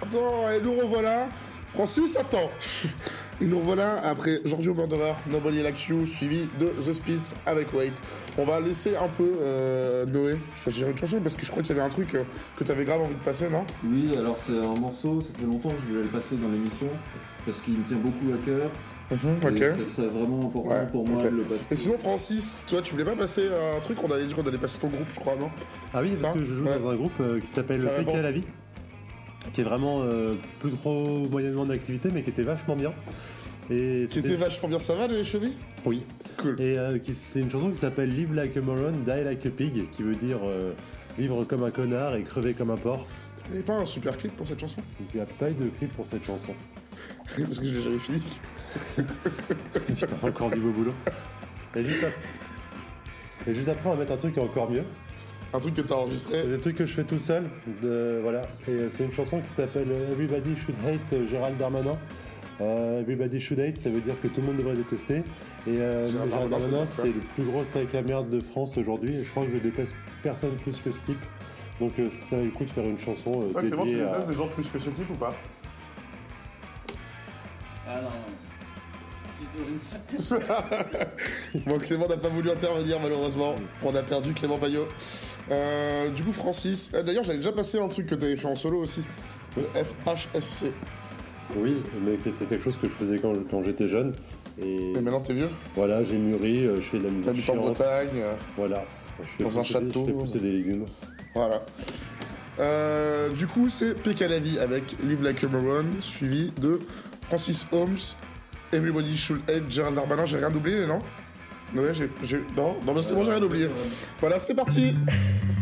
Attends, et nous revoilà. Francis, attends. Et nous revoilà après Giorgio Murderer, Nobody Like You, suivi de The Spits avec Wait. On va laisser un peu Noé choisir une chanson parce que je crois qu'il y avait un truc que tu avais grave envie de passer, non? Oui, alors c'est un morceau, ça fait longtemps que je voulais le passer dans l'émission parce qu'il me tient beaucoup à cœur. Ok. Et ce serait vraiment important pour moi de le passer. Et sinon, Francis, toi, tu voulais pas passer un truc? On avait dit qu'on allait passer ton groupe, je crois, non? Ah oui, Ça parce que je joue dans un groupe qui s'appelle Carrément. Piqué à la vie, qui est vraiment plus trop moyennement d'activité, mais qui était vachement bien. Et C'était vachement bien, ça va les chevilles? Oui. Cool. Et c'est une chanson qui s'appelle Live Like a Moron, Die Like a Pig, qui veut dire vivre comme un connard et crever comme un porc. Il n'y avait pas un super clip pour cette chanson? Il n'y a pas eu de clip pour cette chanson. Parce que je l'ai jamais fini. Putain, encore du beau boulot. Et juste après, on va mettre un truc encore mieux. Un truc que t'as enregistré. Des trucs que je fais tout seul. Voilà. Et c'est une chanson qui s'appelle Everybody Should Hate Gérald Darmanin. Everybody Should Hate, ça veut dire que tout le monde devrait détester. Et Gérald Darmanin, c'est le plus gros sac à merde de France aujourd'hui. Et je crois que je déteste personne plus que ce type. Donc ça vaut le coup de faire une chanson Toi, Clément, tu dédiée à... détestes des gens plus que ce type ou pas? Ah non. Si dans une seule. Bon, Clément n'a pas voulu intervenir, malheureusement. On a perdu Clément Payot. Du coup, Francis. D'ailleurs, j'avais déjà passé un truc que t'avais fait en solo aussi. Le FHSC. Oui, mais qui était quelque chose que je faisais quand j'étais jeune. Et maintenant, t'es vieux? voilà, j'ai mûri, je fais de la musique T'habites en chiante. Bretagne. Voilà. Je fais Dans un château. Je fais pousser des légumes. Voilà. Du coup, c'est Piqué à la vie avec Live Like a Moron, suivi de Francis Holmes, Everybody Should Hate Gérald Darmanin. J'ai rien oublié, non? Ouais, non, mais c'est bon, j'ai rien oublié. Voilà, c'est parti.